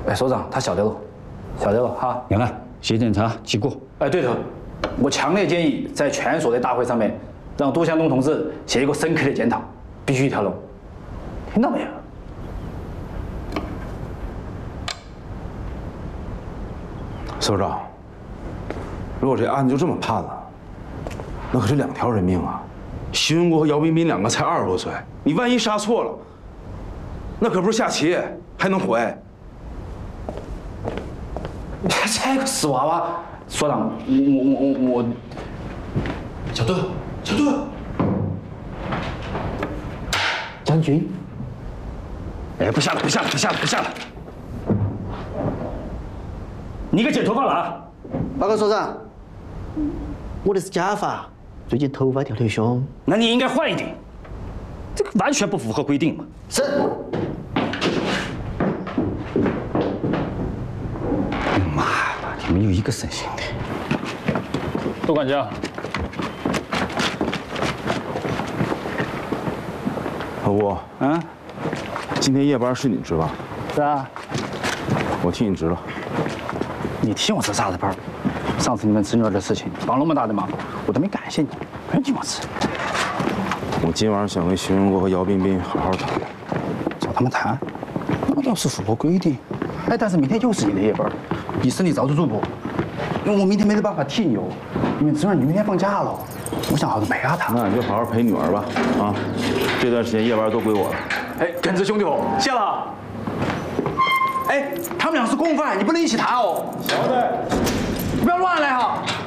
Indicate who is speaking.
Speaker 1: 哎，首长，他晓得了，晓得了哈。
Speaker 2: 杨安，协检查结果。
Speaker 1: 哎，对头，我强烈建议在全所的大会上面，让杜向东同志写一个深刻的检讨，必须一条龙，听到没有？
Speaker 3: 首长，如果这案子就这么判了，那可是2条人命啊！徐文国和姚彬彬2个才20多岁，你万一杀错了，那可不是下棋，还能回？
Speaker 1: 这个死娃娃，所长，我，
Speaker 3: 小盾，小盾，
Speaker 1: 将军，
Speaker 2: 哎，不下了，不下了，不下了，不下了！你给剪头发了啊？
Speaker 4: 报告所长，我的是假发，最近头发掉得凶。
Speaker 2: 那你应该换一顶，这个完全不符合规定嘛。
Speaker 4: 是。
Speaker 2: 妈呀，你们有一个省心的。
Speaker 5: 杜管家，
Speaker 3: 老吴，
Speaker 2: 啊？
Speaker 3: 今天夜班是你值吧？
Speaker 2: 是啊。
Speaker 3: 我替你值了。
Speaker 1: 你替我值啥子班？上次你们侄女儿的事情，帮那么大的忙，我都没感谢你，不用替我值。
Speaker 3: 我今晚上想跟徐文国和姚彬彬好好谈。
Speaker 1: 找他们谈，那倒是符合规定。哎，但是明天又是你的夜班，你身体遭得住不？因为我明天没得办法替你哦，因为侄女你明天放假了，我想好好陪下她。
Speaker 3: 那你就好好陪女儿吧，啊，这段时间夜班都归我了。
Speaker 1: 哎，耿直兄弟伙，谢了。哎，他们俩是共犯，你不能一起谈哦。
Speaker 3: 晓得。
Speaker 1: 你不要乱来哈。